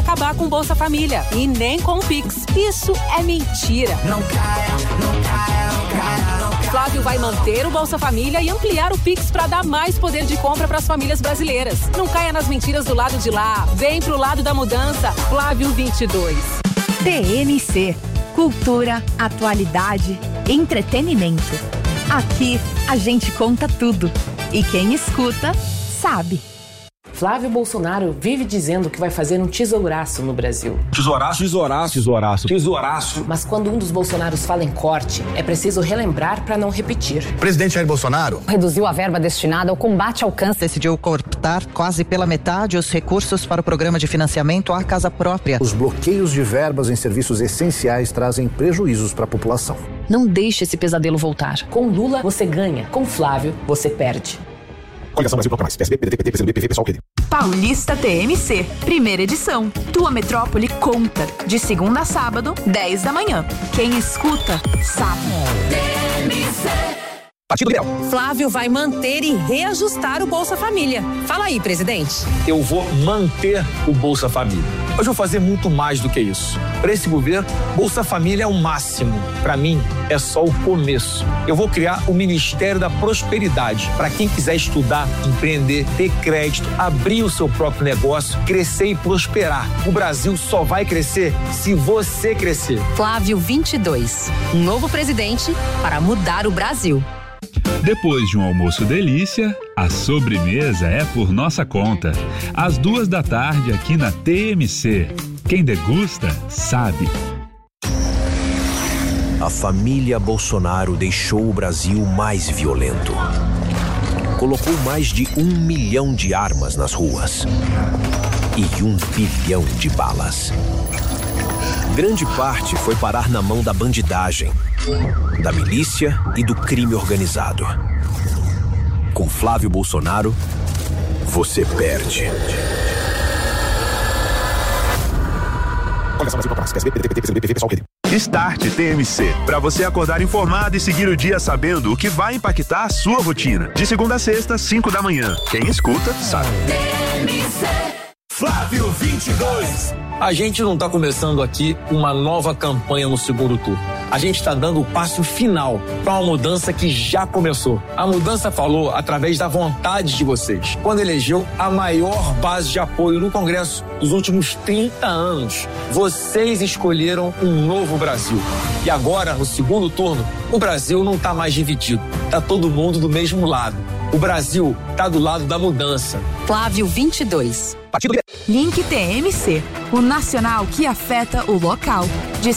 acabar com o Bolsa Família e nem com o Pix. Isso é mentira. Não caia, não caia, não caia, não caia. Flávio vai manter o Bolsa Família e ampliar o Pix para dar mais poder de compra para as famílias brasileiras. Não caia nas mentiras do lado de lá. Vem pro lado da mudança. Flávio 22. TMC. Cultura, atualidade, entretenimento. Aqui a gente conta tudo. E quem escuta, sabe. Flávio Bolsonaro vive dizendo que vai fazer um tesouraço no Brasil. Tesouraço? Tesouraço. Tesouraço. Tesouraço. Mas quando um dos Bolsonaros fala em corte, é preciso relembrar para não repetir. O presidente Jair Bolsonaro reduziu a verba destinada ao combate ao câncer. Decidiu cortar quase pela metade os recursos para o programa de financiamento à casa própria. Os bloqueios de verbas em serviços essenciais trazem prejuízos para a população. Não deixe esse pesadelo voltar. Com Lula, você ganha. Com Flávio, você perde. Coligação Brasil Proclamais. PSB, PDT, PCdoB, PV, PSOL, PD. Paulista TMC, primeira edição. Tua metrópole conta. De segunda a sábado, 10 da manhã. Quem escuta, sabe. TMC. Partido Liberal. Flávio vai manter e reajustar o Bolsa Família. Fala aí, presidente. Eu vou manter o Bolsa Família. Mas vou fazer muito mais do que isso. Para esse governo, Bolsa Família é o máximo. Para mim, é só o começo. Eu vou criar o Ministério da Prosperidade. Para quem quiser estudar, empreender, ter crédito, abrir o seu próprio negócio, crescer e prosperar. O Brasil só vai crescer se você crescer. Flávio 22. Um novo presidente para mudar o Brasil. Depois de um almoço delícia, a sobremesa é por nossa conta. Às 14h aqui na TMC. Quem degusta, sabe. A família Bolsonaro deixou o Brasil mais violento. Colocou mais de 1 milhão de armas nas ruas e 1 bilhão de balas. Grande parte foi parar na mão da bandidagem, da milícia e do crime organizado. Com Flávio Bolsonaro, você perde. Coligação Brasil Proclamais. PSB, PDT, PCdoB, PV, PSOL, PD. Start TMC, para você acordar informado e seguir o dia sabendo o que vai impactar a sua rotina. De segunda a sexta, 5 da manhã. Quem escuta, sabe. TMC. Flávio 22. A gente não está começando aqui uma nova campanha no segundo turno. A gente está dando o passo final para uma mudança que já começou. A mudança falou através da vontade de vocês. Quando elegeu a maior base de apoio no Congresso dos últimos 30 anos. Vocês escolheram um novo Brasil. E agora, no segundo turno, o Brasil não está mais dividido. Está todo mundo do mesmo lado. O Brasil está do lado da mudança. Flávio 22. Link TMC, o nacional que afeta o local. De